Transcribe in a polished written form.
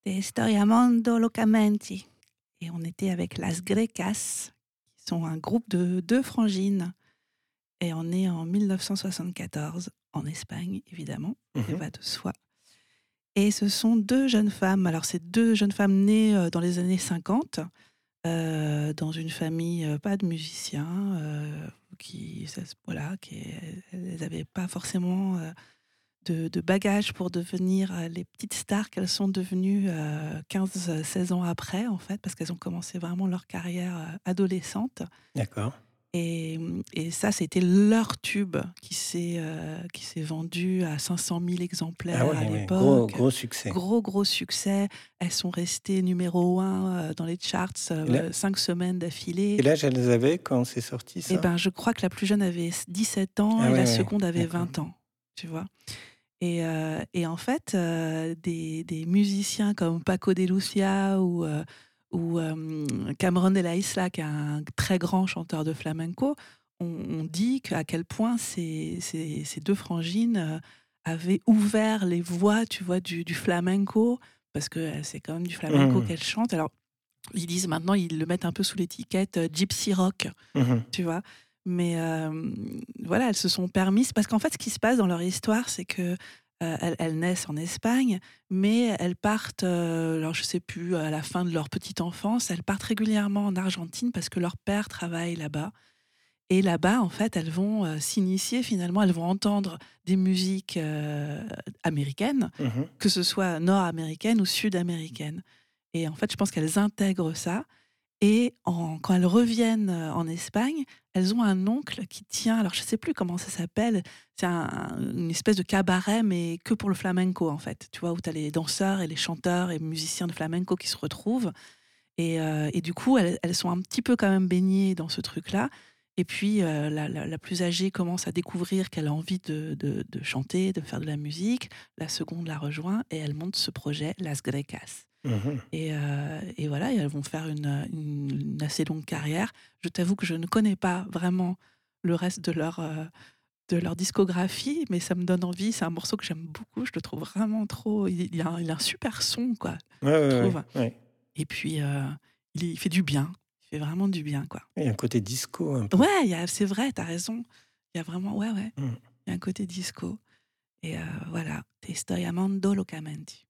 Te estoy amando locamente. Et on était avec Las Grecas, qui sont un groupe de 2 frangines. Et on est en 1974, en Espagne, évidemment, ça Mmh. va de soi. Et ce sont 2 jeunes femmes. Alors, c'est 2 jeunes femmes nées, dans les années 50, dans une famille, pas de musiciens, qui ça se voilà, qui elles avaient pas forcément, de bagages pour devenir, les petites stars qu'elles sont devenues, 15-16 ans après, en fait, parce qu'elles ont commencé vraiment leur carrière, adolescente. D'accord. Et ça, c'était leur tube qui s'est vendu à 500 000 Ah exemplaires à ouais, ouais, gros l'époque. gros succès. Gros, gros succès. Elles sont restées numéro 1, dans les charts, Et là 5 semaines d'affilée. quel âge elles avaient quand c'est sorti Et ça? ben, je crois que la plus jeune avait 17 ans Ah et la ouais, ouais, seconde avait d'accord. 20 ans, tu vois? Et en fait, des musiciens comme Paco de Lucia ou Cameron de la Isla, qui est un très grand chanteur de flamenco, ont dit à quel point ces 2 frangines, avaient ouvert les voies, tu vois, du flamenco, parce que, c'est quand même du flamenco Mmh. qu'elles chantent. Alors, ils disent maintenant, ils le mettent un peu sous l'étiquette, gypsy rock, Mmh. tu vois? Mais voilà, elles se sont permises parce qu'en fait, ce qui se passe dans leur histoire, c'est que, elles naissent en Espagne, mais elles partent, alors je sais plus, à la fin de leur petite enfance, elles partent régulièrement en Argentine parce que leur père travaille là-bas. Et là-bas, en fait, elles vont, s'initier finalement, elles vont entendre des musiques, américaines, Mmh. que ce soit nord-américaines ou sud-américaines. Et en fait, je pense qu'elles intègrent ça et quand elles reviennent, en Espagne, elles ont un oncle qui tient, alors je sais plus comment ça s'appelle, c'est une espèce de cabaret, mais que pour le flamenco, en fait. Tu vois? Où tu as les danseurs et les chanteurs et musiciens de flamenco qui se retrouvent. Et du coup, elles sont un petit peu quand même baignées dans ce truc-là. Et puis, la plus âgée commence à découvrir qu'elle a envie de chanter, de faire de la musique. La seconde la rejoint et elle monte ce projet Las Grecas. Mmh. Et voilà, et elles vont faire une assez longue carrière. Je t'avoue que je ne connais pas vraiment le reste de leur discographie, mais ça me donne envie. C'est un morceau que j'aime beaucoup, je le trouve vraiment trop, il a un super son, quoi, Ouais, je ouais, trouve. ouais, ouais. Et puis, il fait du bien, il fait vraiment du bien, quoi. Il y a un côté disco un peu. Ouais, c'est vrai, tu as raison. Il y a vraiment, ouais, ouais, Mmh. il y a un côté disco. Et voilà, Te estoy amando locamente.